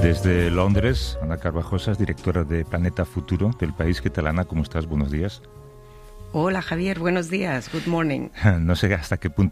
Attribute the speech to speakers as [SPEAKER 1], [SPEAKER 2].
[SPEAKER 1] Desde Londres, Ana Carvajosas, directora de Planeta Futuro del País. ¿Qué tal, Ana? ¿Cómo estás? Buenos días.
[SPEAKER 2] Hola, Javier. Buenos días. Good morning.
[SPEAKER 1] No sé hasta qué punto